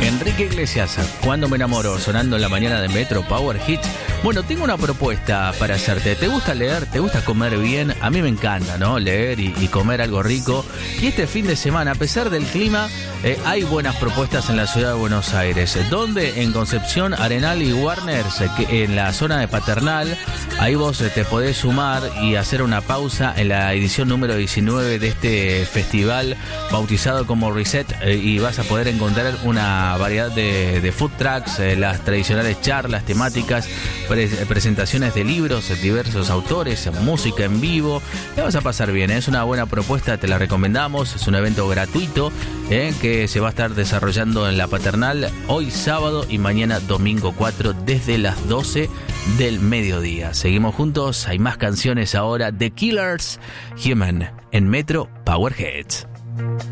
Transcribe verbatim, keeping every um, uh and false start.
Enrique Iglesias, Cuando me enamoro, sonando en la mañana de Metro Power Hits. Bueno, tengo una propuesta para hacerte. ¿Te gusta leer? ¿Te gusta comer bien? A mí me encanta, ¿no? Leer y, y comer algo rico. Y este fin de semana, a pesar del clima, eh, hay buenas propuestas en la ciudad de Buenos Aires. Donde en Concepción, Arenal y Warners, eh, que en la zona de Paternal, ahí vos eh, te podés sumar y hacer una pausa en la edición número diecinueve de este festival bautizado como Reset, eh, y vas a poder encontrar una variedad de, de food trucks, eh, las tradicionales charlas temáticas, pre- presentaciones de libros, diversos autores, música en vivo. Te vas a pasar bien, ¿eh? Es una buena propuesta, te la recomendamos. Es un evento gratuito eh, que se va a estar desarrollando en la Paternal hoy sábado y mañana domingo cuatro desde las doce del mediodía. Seguimos juntos, hay más canciones ahora. The Killers, Human, en Metro Power Hits.